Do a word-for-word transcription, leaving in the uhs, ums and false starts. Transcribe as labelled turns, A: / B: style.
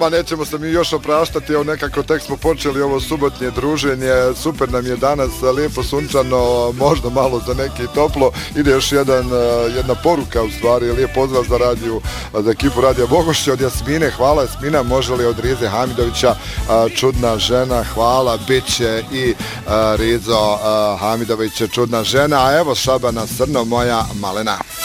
A: Ma nećemo se mi još opraštati, evo nekako tek smo počeli ovo subotnje druženje, super nam je danas, lijepo sunčano, možda malo za neki toplo, ide još jedan, jedna poruka u stvari, lijep pozdrav za radiju, za ekipu Radija Bogošće od Jasmine, hvala Jasmina, može li od Rize Hamidovića, čudna žena, hvala, bit će i Rizo Hamidović, čudna žena, a evo Šabana Srno, moja malena.